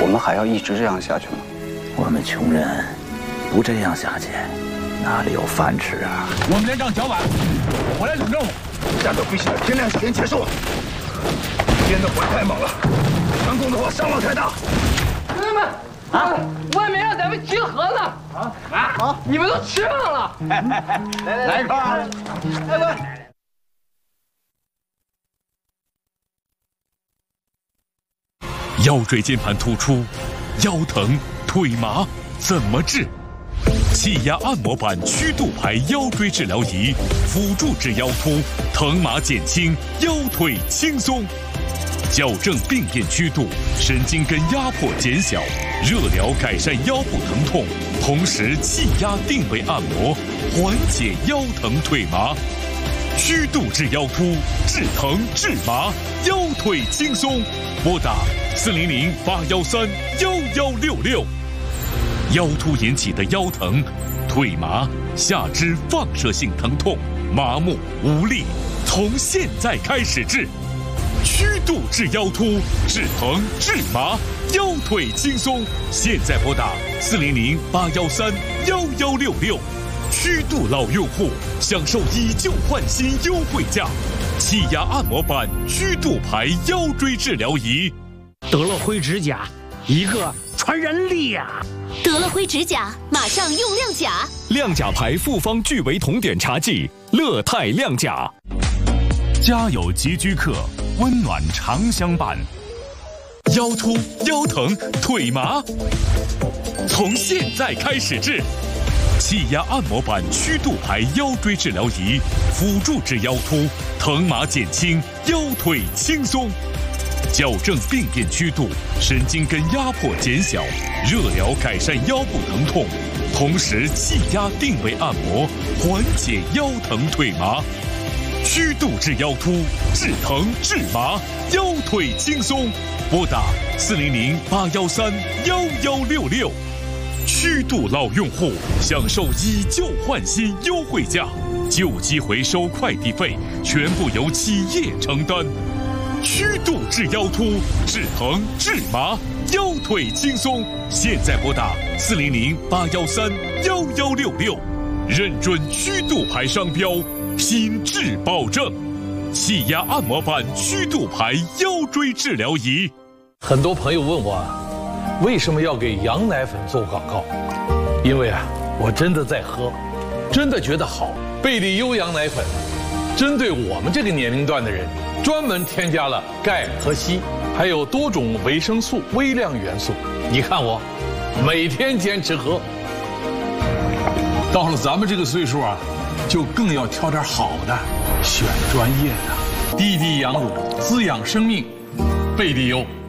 们还要一直这样下去吗？ 我们穷人不这样下去，哪里有饭吃啊？ 我们连账交完，我来领任务。战斗必须在天亮前结束。今天的火太猛了，强攻的话伤亡太大。 兄弟们啊，外面让咱们集合呢！啊！你们都吃饭了？ 来一块。来。 腰椎间盘突出、腰疼、腿麻怎么治？气压按摩板曲度排腰椎治疗仪，辅助治腰突，疼麻减轻，腰腿轻松。矫正病变曲度，神经根压迫减小，热疗改善腰部疼痛，同时气压定位按摩，缓解腰疼腿麻。曲度治腰突，治疼治麻，腰腿轻松。拨打400-813-1166。腰突引起的腰疼、腿麻、下肢放射性疼痛、麻木无力，从现在开始治。曲度治腰突，治疼治麻，腰腿轻松。现在拨打400-813-1166。曲度老用户享受以旧换新优惠价，气压按摩板曲度排腰椎治疗仪。 得了灰指甲，一个传染力呀！ 得了灰指甲，马上用亮甲。 亮甲牌复方聚维酮碘茶剂，乐泰亮甲。 家有极居客，温暖常相伴。腰突、腰疼、腿麻，从现在开始治。气压按摩板曲度排腰椎治疗仪，辅助治腰突，疼麻减轻，腰腿轻松。矫正病变曲度，神经根压迫减小，热疗改善腰部疼痛，同时气压定位按摩，缓解腰疼腿麻。曲度治腰突，治疼治麻，腰腿轻松。拨打400-813-1166。曲度老用户享受以旧换新优惠价，旧机回收快递费全部由企业承担。曲度治腰突，治疼治麻，腰腿轻松。现在拨打400-813-1166，认准曲度牌商标，品质保证。气压按摩板曲度牌腰椎治疗仪。 很多朋友问我，为什么要给羊奶粉做广告？因为我真的在喝，真的觉得好。贝利优羊奶粉，针对我们这个年龄段的人，专门添加了钙和硒，还有多种维生素、微量元素。你看我，每天坚持喝。 到了咱们这个岁数就更要挑点好的，选专业的。 滴滴羊乳，滋养生命，贝利优。